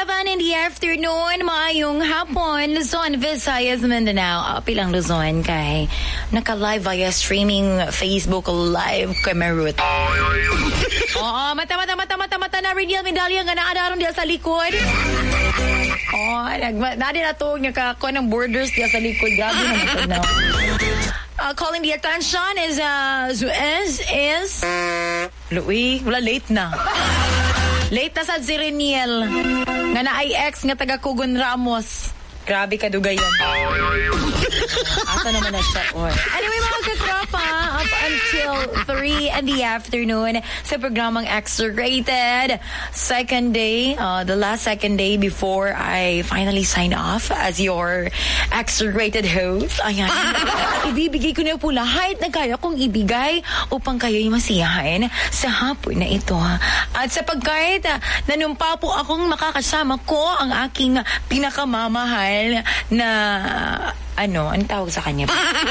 7 in the afternoon, maayong hapon, Luzon, Visayas, Mindanao. Pilang Luzon kay naka-live via streaming Facebook live kay Merut. Oo, mata na Reniel Medalya nga naadaron diya sa likod. Nadi na to nakako ng borders diya sa likod. Grabe naman na. Calling the attention is Louie, wala late na. Late na sa si Reniel nga na ay ex nga taga Kugon Ramos. Grabe ka dugayan. Asa naman na siya. Anyway, mga katropa, up until 3 in the afternoon sa programang X-Rated. Second day, the last second day before I finally sign off as your X-Rated host. Ayan. Ibibigay ko na po lahat na kaya kong ibigay upang kayo'y masiyahin sa hapon na ito. At sapagkat nanumpa po akong makakasama ko ang aking pinakamamahal na anong tawag sa kanya?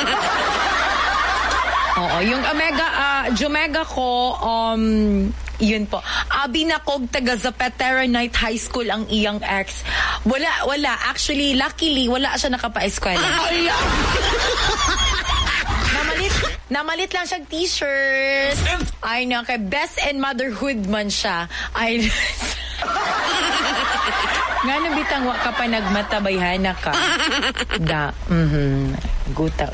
Oo, yung Jomega ko, yun po. Binakog taga Zapatera Night High School ang iyang ex. Wala. Actually, luckily, wala siya nakapa-eskwela. Namalit lang siyang t-shirt. Ay, kay Best and Motherhood man siya. Ay, nga nabitang wa ka pa nagmatabayhan na ka. Guta.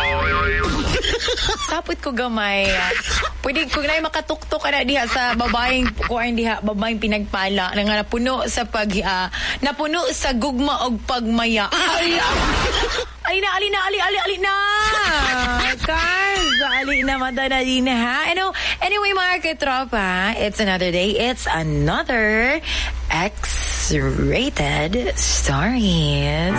Sapot ko gamay. Pwede ko na makatuktok ka na diha sa babaeng pinagpala na nga napuno sa napuno sa gugma og pagmaya. Ali na. Ali na mata na din ha. Anyway, mga katropa, it's another day. It's another X-Rated Stories.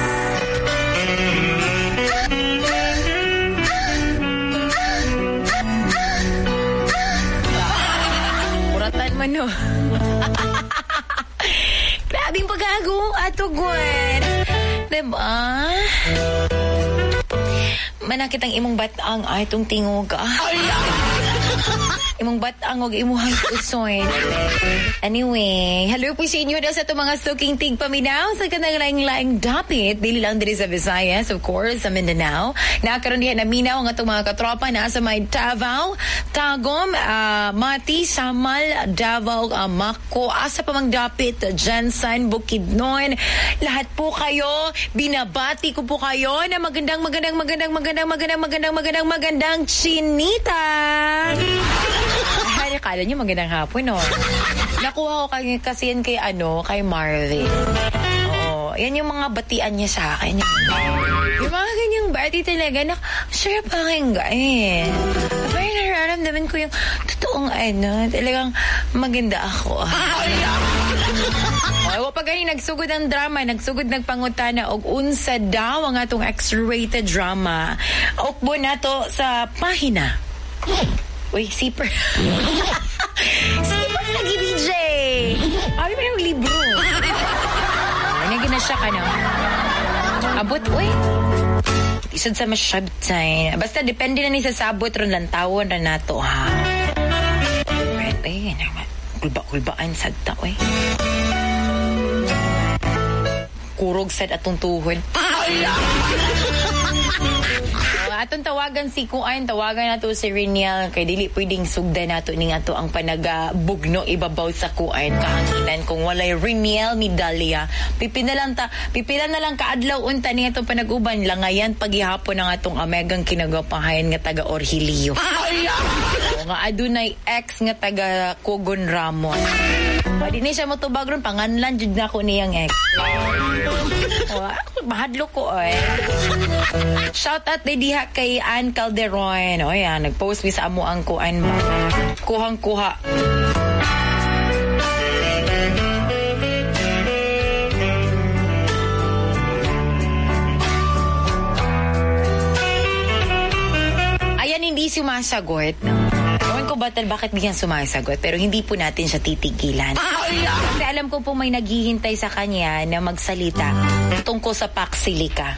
Kuratan man no. Grabing pag-ago ato Gwen. Diba? Manakit ang imong batang ay itong tingog. Imong batang og imuhang usoy. Anyway, hello po sa inyo daw sa itong mga suking tigpaminaw sa kanang laing-laing dapit. Dili lang diri sa Visayas, of course, sa Mindanao. Nakaroon diyan na minaw ang itong mga katropa na sa may Davao, Tagum, Mati, Samal, Davao, Mako, asa pa mang dapit, Jensen, Bukidnon. Lahat po kayo, binabati ko po kayo na magandang chinita. Ay, kala nyo magandang hapon, no? Nakuha ko kasi yan kay Marvin. Oo, yan yung mga batian niya sa akin. Yung mga ganyang bati talaga, sarap pakinggan. Pero nararamdaman ko yung totoong talagang maganda ako. Pag nagsugod ang drama, nagsugod nagpangutana og unsa daw ang atong X-Rated drama. Ukbo na to sa pahina. Uy, zipper. Zipper na lagi, DJ. Abi pa yung libro. Nagina siya ka na. Abot, uy. Isod sa masyad tayo. Basta depende na ni sa sabot ron lang tawon na nato, ha. Uy, kulba-kulbaan sad ta, uy. Kurog sad atong tuhod. Atong tawagan si Kuan, tawagan nato si Reniel kay dili pwedeng sugda nato ning ato ang panagabugno ibabaw sa Kuan kahanginan kung walay Reniel Medalya. Pipila na lang kaadlaw unta ni atong panag-uban langayan paghihapon ang atong amegang kinagapahayan nga taga Orhilio. Nga adunay ex nga taga Kugon Ramos. Pwede ni siya motubag ron panganlan jud nako niyang ex. Mahadlo ko Shout out diha kay Ann Calderon. Nag-post mi sa amo ang kuan mo. Kuhang-kuha. Ayan, hindi sumasagot. Ewan ko bakit bigyan sumasagot, pero hindi po natin siya titigilan. Kasi alam ko po may naghihintay sa kanya na magsalita tungkol sa Paxilica.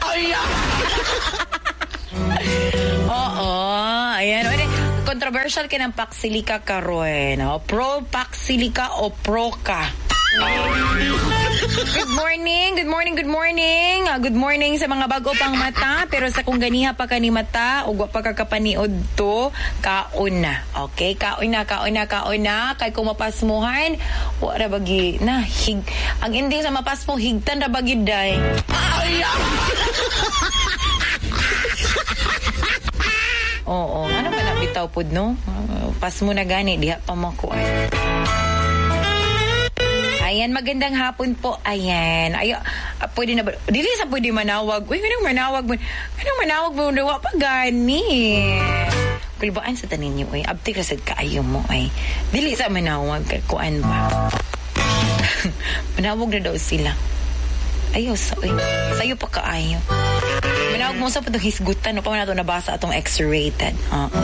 Oo, ayan. Controversial ka ng Paxilica karon. Pro Paxilica o pro ka? Good morning. Good morning sa mga bago pang mata, pero sa kung ganiha pa ka ni mata o pa kakapaniod to, kaon na. Okay? Kaon na. Kay kung mapasmuhan, wala bagi na. Ang ending sa mapasmo, higtan na bagi day. Oo, ano ba nabitaw po, no? Pasmo na gani, diha pa makuha. Ayan, magandang hapon po. Ayan. Pwede na ba? Dili sa pwede manawag. Uy, ganang manawag mo. Dawa pa gani. Kulbaan sa tanin niyo, uy. Abti kasad kaayo mo, ay. Dili sa manawag. Kuan ba? Manawag na daw sila. Ayos, uy. Sa'yo pa kaayo. Manawag mo sa patong hisgutan. No? Pa man nato nabasa atong X-rated.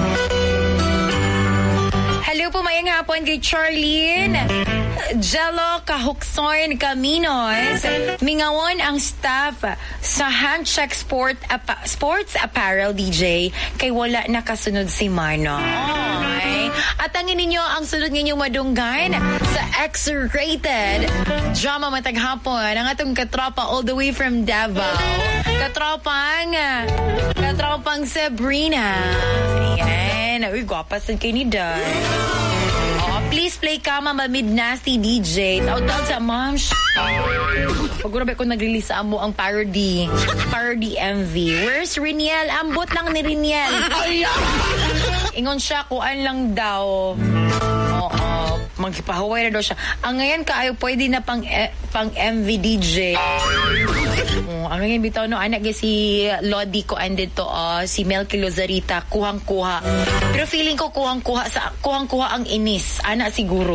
Hello po, mayang hapon kay Charlene Jello Kahukson Caminos. Mingawon ang staff sa Handcheck Sports Apparel DJ kay wala nakasunod si Mano. Okay. At angin ninyo ang sunod ninyong madunggan sa X-rated drama matag hapon ang atong katropa all the way from Davao. Katropang Sabrina. Ayan. Uy, gwapasan kayo ni Dan. Please play Kama Mamid Nasty DJ. Taot sa moms. Pag-urabay ko nag-release sa amo ang parody MV. Where's Riniel? Ambot lang ni Riniel. Ingon siya, kuan lang daw. Maghipahuway na daw siya. Ang ngayon kaayo pwede na pang MV DJ. Ang ngayon bitaw no, anak si Lodi ko andito si Melky Lozarita kuhang-kuha. Pero feeling ko kuhang-kuha ang inis. Anak siguro.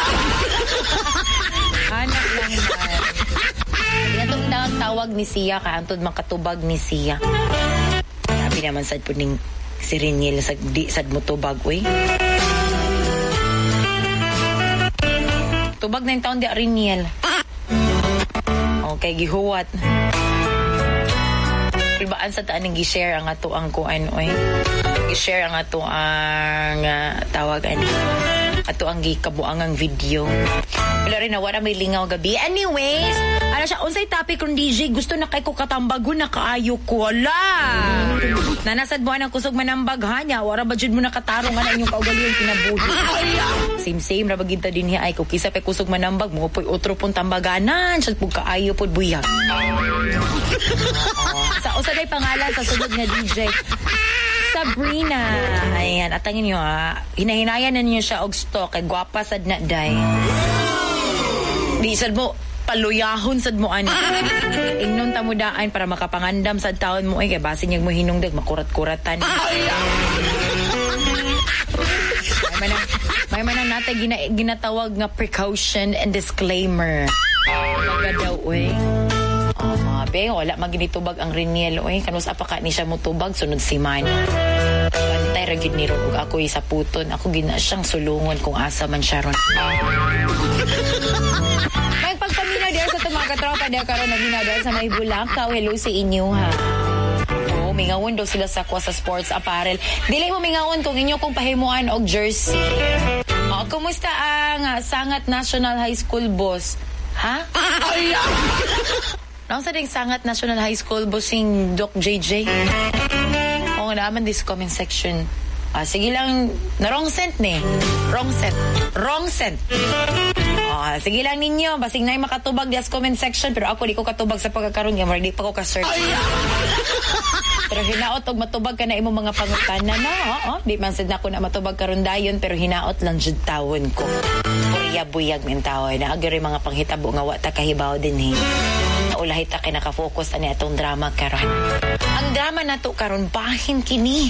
Anak lang yan. Itong tawag ni Sia ka antod makatubag ni Sia. Sabi naman sad po ning si Riniel sad mo tubag uy. Tubag na yung taon di Riniel. Okay, gihuwat. Ibaan sa taan ng gi-share ang ato ang kuan oy. Gi-share ang ato ang tawag ani. Ato ang gikabuangang video. Wala rin na wala may lingaw gabi. Anyways, ano siya, unsay topic kung DJ gusto na kay ko katambago na kaayo ko. Wala! Nanasad mo ang kusog manambag hanya. Wala ba dyan mo nakatarong na inyong kaugali yung kinabuhi. Same, rabagita din niya ay kukisa pa kusog manambag mo po utro pong tambaganan. Siya po kaayo po buyag. Sa usaday pangalan sa sunod nga DJ. Sabrina. Ayan, atangin nyo hinahinayan na niyo siya og stock kay gwapa sad na day. Di sad mo paluyahon sad mo ani. Ingnon ta mo daan para makapangandam sad taon mo ay kay basin yung mo hinungdag makurat-kuratan. May manang natay ginatawag nga precaution and disclaimer. Magadaw oy. Mabe, wala maginitubag ang Riniel oy. Kanus apa ka ni siya mo tubag sunod si Man. Bantay ra gid ni ron ug ako sa puton. Ako gina siyang sulungon kung asa man siya ron. May pagpaminaw diya sa tumaga tropa diya karon na minaw sa may Bulacau. Hello sa inyo ha. Mingawon daw sila sa Kwa sa Sports Apparel. Dili mo mingawon kung inyo kong pahimuan og jersey. Kumusta ang Sangat National High School boss? Ha? Nang sa ding Sangat National High School bossing Doc JJ? Naman this comment section. Sige lang, na wrong scent ni. Wrong scent. Sige lang ninyo, basig na yung makatubag di as comment section, pero ako di ko katubag sa pagkakaroon niya, di pa ko ka-search. Pero hinaot og matubag ka na imong mga pangutana na, di man sad nako na matubag karon dayon, pero hinaot lang jud tawon ko. Buyag min tawon na agri mga panghitabo nga wa ta kahibaw din Naulahi ta kay naka-focus ani atong drama karon. Ang drama nato karon bahin kini.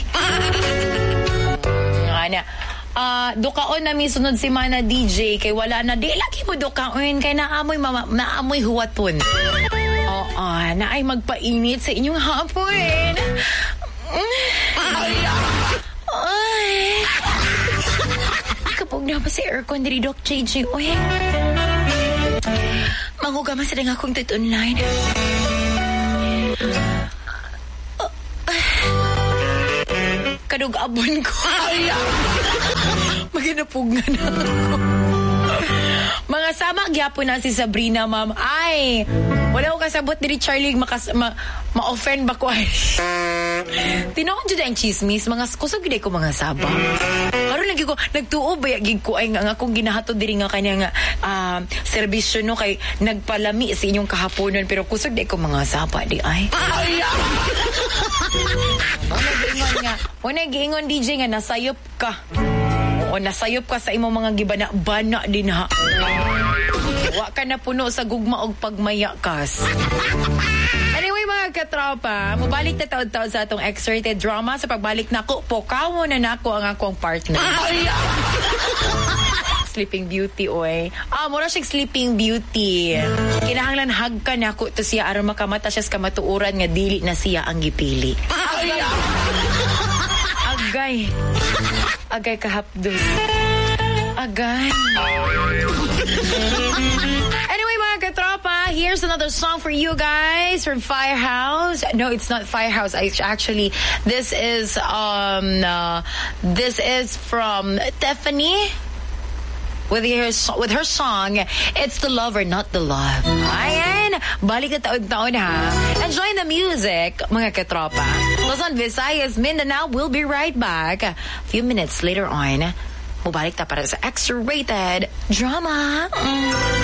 Dukaon na mi sunod si Mana DJ kay wala na di lagi mo dukaon kay naamoy huwaton. Na ay magpainit sa inyong hapon. Kapag na pa si aircon diri Doc JJ. Manguga man sa dang akong tit online. Kadug-abon ko. Maginapugan ako. Mga mga sama gyapon na si Sabrina, ma'am. Ay, wala ko kasabot diri Charlie ma-offend ba ko ay. Tinoon jud ang chismis, mga kusog gid ko mga saba. Karon lagi ko nagtuo ba gid ko ay nga akong ginahatod diri nga kanya nga serbisyo no kay nagpalami sa inyong kahaponon pero kusog di ko mga saba di ay. Wala giingon DJ nga nasayop ka. O nasayop ka sa imong mga gibana-bana din ha. Wa ka na puno sa gugma og pagmayakas. Anyway mga katropa, mubalik na taon-taon sa atong excerted drama. Sa pagbalik nako, pokawo na nako ang akong partner. Sleeping Beauty, oy. Mura siyang Sleeping Beauty. Kinahanglan hag ka nako to siya aron makamata siya sa kamatuoran nga dili na siya ang gipili. Agay kahapdos. Agay. Anyway, mga katropa, here's another song for you guys from Firehouse. No, it's not Firehouse. Actually, this is from Tiffany. With her song, It's the Lover, Not the Love. Ayan, balik na taon-taon ha. Enjoy the music, mga katropa. Luzon, Visayas, Mindanao. We'll be right back. A few minutes later on, mubalik ta para sa X-rated drama.